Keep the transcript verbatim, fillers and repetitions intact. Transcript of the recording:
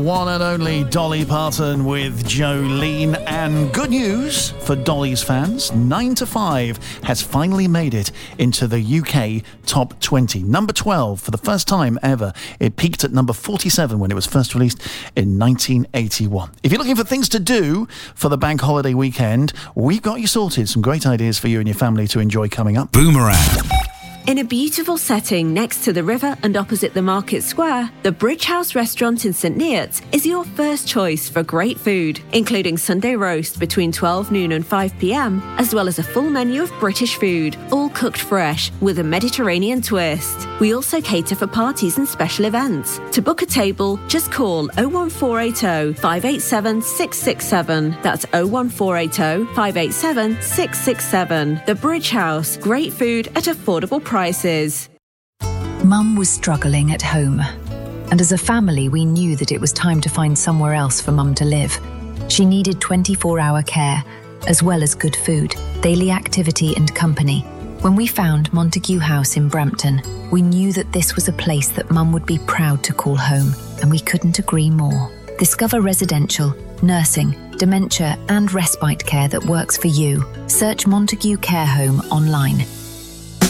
One and only Dolly Parton with Jolene. And good news for Dolly's fans, nine to five has finally made it into the U K top twenty. Number twelve for the first time ever. It peaked at number forty-seven when it was first released in nineteen eighty-one. If you're looking for things to do for the bank holiday weekend, we've got you sorted. Some great ideas for you and your family to enjoy coming up. Boomerang. In a beautiful setting next to the river and opposite the market square, the Bridge House restaurant in St Neots is your first choice for great food, including Sunday roast between twelve noon and five p m, as well as a full menu of British food, all cooked fresh with a Mediterranean twist. We also cater for parties and special events. To book a table, just call oh one four eight oh, five eight seven, six six seven. That's oh one four eight oh, five eight seven, six six seven. The Bridge House, great food at affordable prices. prices. Mum was struggling at home, and as a family we knew that it was time to find somewhere else for Mum to live. She needed twenty-four hour care, as well as good food, daily activity and company. When we found Montague House in Brampton, we knew that this was a place that Mum would be proud to call home, and we couldn't agree more. Discover residential, nursing, dementia and respite care that works for you. Search Montague Care Home online.